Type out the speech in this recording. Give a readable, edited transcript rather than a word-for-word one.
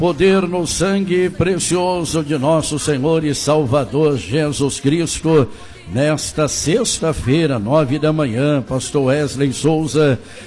Poder no sangue precioso de nosso Senhor e Salvador Jesus Cristo. Nesta sexta-feira, 9 da manhã, pastor Wesley Souza